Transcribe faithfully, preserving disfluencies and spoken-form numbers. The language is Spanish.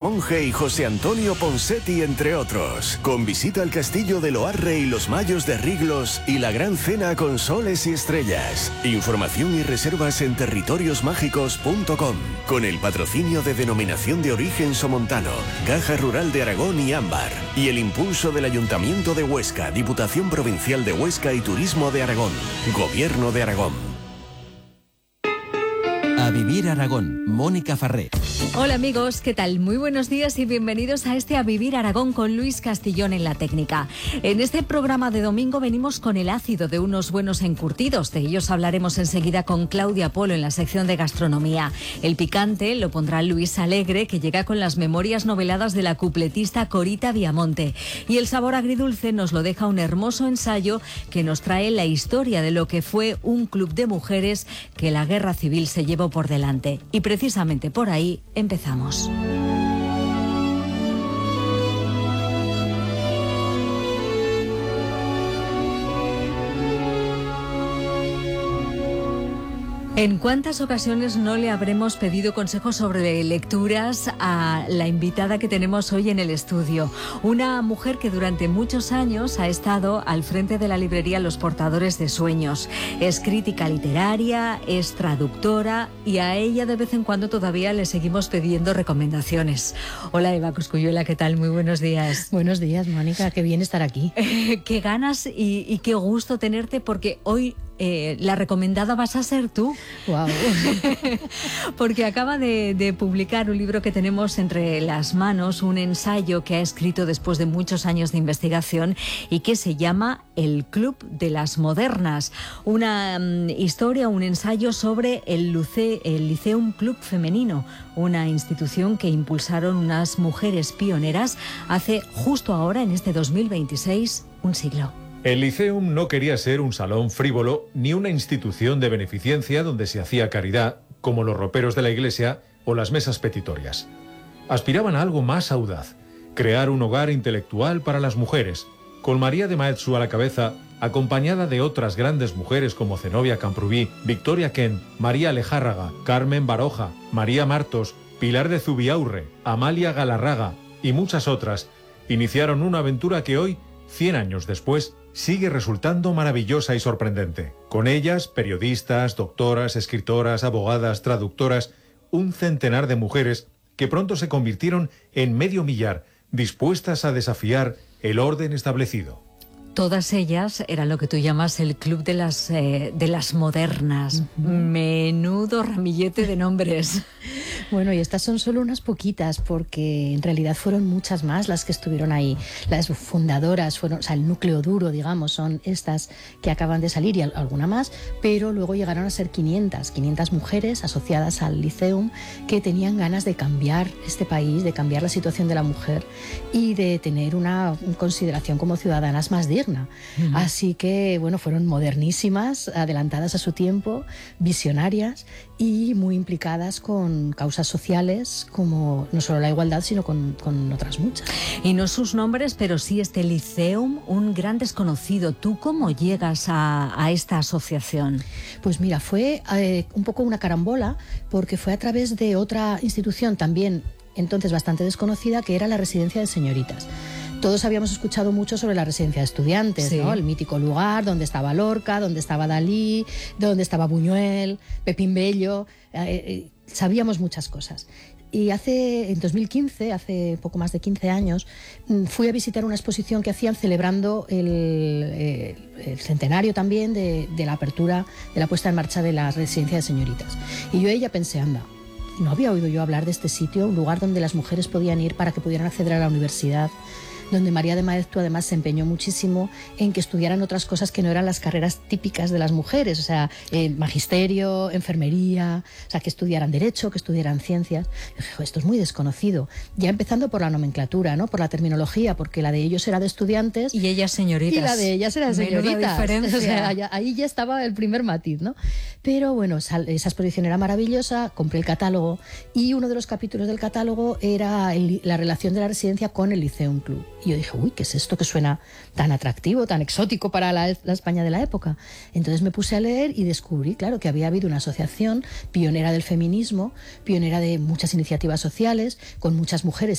Monge y José Antonio Ponsetti, entre otros. Con visita al Castillo de Loarre y los Mayos de Riglos y la gran cena con soles y estrellas. Información y reservas en territorios mágicos punto com. Con el patrocinio de Denominación de Origen Somontano, Caja Rural de Aragón y Ámbar. Y el impulso del Ayuntamiento de Huesca, Diputación Provincial de Huesca y Turismo de Aragón. Gobierno de Aragón. A Vivir Aragón, Mónica Farré. Hola amigos, ¿qué tal? Muy buenos días y bienvenidos a este A Vivir Aragón con Luis Castillón en la técnica. En este programa de domingo venimos con el ácido de unos buenos encurtidos. De ellos hablaremos enseguida con Claudia Polo en la sección de gastronomía. El picante lo pondrá Luis Alegre, que llega con las memorias noveladas de la cupletista Corita Viamonte. Y el sabor agridulce nos lo deja un hermoso ensayo que nos trae la historia de lo que fue un club de mujeres que la guerra civil se llevó por delante. Y precisamente por ahí empezamos. ¿En cuántas ocasiones no le habremos pedido consejos sobre lecturas a la invitada que tenemos hoy en el estudio? Una mujer que durante muchos años ha estado al frente de la librería Los Portadores de Sueños. Es crítica literaria, es traductora y a ella de vez en cuando todavía le seguimos pidiendo recomendaciones. Hola Eva Cosculluela, ¿qué tal? Muy buenos días. Buenos días, Mónica, qué bien estar aquí. Eh, qué ganas y, y qué gusto tenerte porque hoy Eh, la recomendada vas a ser tú. Wow. Porque acaba de, de publicar un libro que tenemos entre las manos, un ensayo que ha escrito después de muchos años de investigación y que se llama El Club de las Modernas. Una um, historia, un ensayo sobre el, Luce, el Liceum Club Femenino, una institución que impulsaron unas mujeres pioneras hace justo ahora, en este dos mil veintiséis, un siglo. El Liceum no quería ser un salón frívolo ni una institución de beneficencia donde se hacía caridad, como los roperos de la iglesia o las mesas petitorias. Aspiraban a algo más audaz, crear un hogar intelectual para las mujeres, con María de Maeztu a la cabeza, acompañada de otras grandes mujeres como Zenobia Camprubí, Victoria Kent, María Lejárraga, Carmen Baroja, María Martos, Pilar de Zubiaurre, Amalia Galarraga y muchas otras. Iniciaron una aventura que hoy, cien años después, sigue resultando maravillosa y sorprendente. Con ellas, periodistas, doctoras, escritoras, abogadas, traductoras, un centenar de mujeres que pronto se convirtieron en medio millar, dispuestas a desafiar el orden establecido. Todas ellas eran lo que tú llamas el club de las, eh, de las modernas. Uh-huh. Menudo ramillete de nombres. Bueno, y estas son solo unas poquitas, porque en realidad fueron muchas más las que estuvieron ahí. Las fundadoras fueron, o sea, el núcleo duro, digamos, son estas que acaban de salir y alguna más, pero luego llegaron a ser quinientas, quinientas mujeres asociadas al Liceum que tenían ganas de cambiar este país, de cambiar la situación de la mujer y de tener una consideración como ciudadanas más dignas. Uh-huh. Así que, bueno, fueron modernísimas, adelantadas a su tiempo, visionarias y muy implicadas con causas sociales como no solo la igualdad, sino con, con otras muchas. Y no sus nombres, pero sí este Liceum, un gran desconocido. ¿Tú cómo llegas a, a esta asociación? Pues mira, fue eh, un poco una carambola, porque fue a través de otra institución también entonces bastante desconocida, que era la Residencia de Señoritas. Todos habíamos escuchado mucho sobre la residencia de estudiantes, sí, ¿no? El mítico lugar donde estaba Lorca, donde estaba Dalí, donde estaba Buñuel, Pepín Bello. Eh, eh, sabíamos muchas cosas. Y hace, en dos mil quince, hace poco más de quince años, fui a visitar una exposición que hacían celebrando el, eh, el centenario también de, de la apertura, de la puesta en marcha de la residencia de señoritas. Y yo a ella pensé, anda, no había oído yo hablar de este sitio, un lugar donde las mujeres podían ir para que pudieran acceder a la universidad, donde María de Maeztu además se empeñó muchísimo en que estudiaran otras cosas que no eran las carreras típicas de las mujeres, o sea, eh, magisterio, enfermería, o sea, que estudiaran derecho, que estudiaran ciencias. Y dije, esto es muy desconocido, ya empezando por la nomenclatura, ¿no? Por la terminología, porque la de ellos era de estudiantes y ellas señoritas. Y la de ellas era de señoritas. Diferencia. O sea, ya, ahí ya estaba el primer matiz, ¿no? Pero bueno, sal, esa exposición era maravillosa, compré el catálogo y uno de los capítulos del catálogo era el, la relación de la residencia con el Liceum Club. Y yo dije, uy, ¿qué es esto que suena tan atractivo, tan exótico para la, la España de la época? Entonces me puse a leer y descubrí, claro, que había habido una asociación pionera del feminismo, pionera de muchas iniciativas sociales, con muchas mujeres